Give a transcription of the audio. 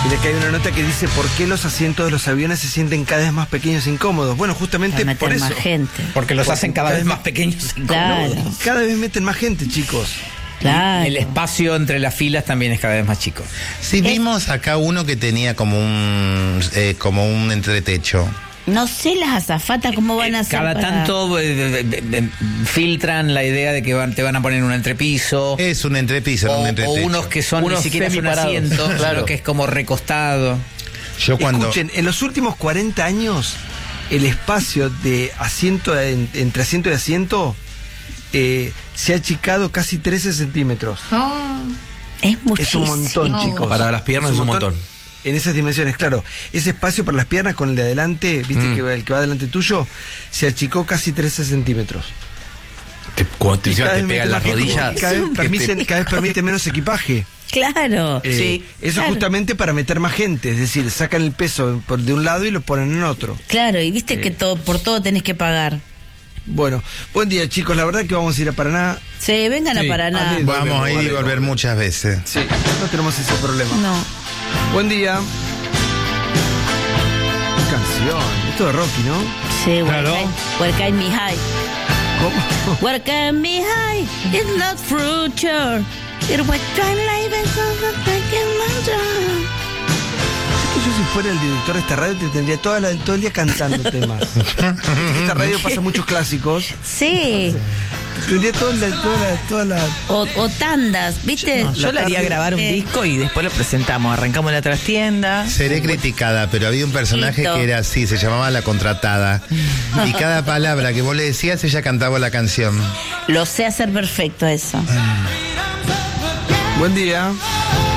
Mira que hay una nota que dice ¿por qué los asientos de los aviones se sienten cada vez más pequeños e incómodos? Bueno, justamente por eso. Más gente. Porque los hacen cada vez más pequeños e incómodos. Claro. Cada vez meten más gente, chicos. Claro. El espacio entre las filas también es cada vez más chico. Sí, vimos acá uno que tenía como un entretecho. No sé las azafatas cómo van a hacer. Cada tanto filtran la idea de que te van a poner un entrepiso. Es un entrepiso, no un entretecho. O unos que son ni siquiera son asientos, claro, que es como recostado. Yo cuando... Escuchen, en los últimos 40 años, el espacio de asiento entre asiento y asiento se ha achicado casi 13 centímetros. Es muchísimo. Es un montón, chicos. Para las piernas es un montón. En esas dimensiones, claro. Ese espacio para las piernas con el de adelante, viste que el que va delante tuyo, se achicó casi 13 centímetros. Cuando te pega en las rodillas. Cada vez permite menos equipaje. Claro. Eso claro. justamente para meter más gente, es decir, sacan el peso de un lado y lo ponen en otro. Claro, y viste que por todo tenés que pagar. Bueno, buen día, chicos, la verdad que vamos a ir a Paraná. Sí, vengan a Paraná. Vamos a ir y volver muchas veces. Sí, no tenemos ese problema. No. Buen día. Canción, esto de Rocky, ¿no? Sí, Claro. Where can me high? ¿Cómo? Where can me high? It's not future. It was trying life and Yo si fuera el director de esta radio te tendría todo el día cantando temas. Esta radio pasa muchos clásicos. Sí. Tendría toda la... O tandas, ¿viste? Yo le haría grabar un disco y después lo presentamos. Arrancamos en la trastienda. Seré criticada, pero había un personaje Listo. que era así, se llamaba La Contratada. Y cada palabra que vos le decías, ella cantaba la canción. Lo sé hacer perfecto eso. Buen día.